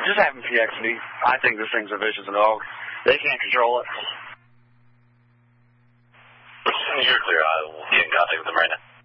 just have them PXD. I think this thing's a vicious dog. They can't control it. You're clear. I will get in contact with them right now.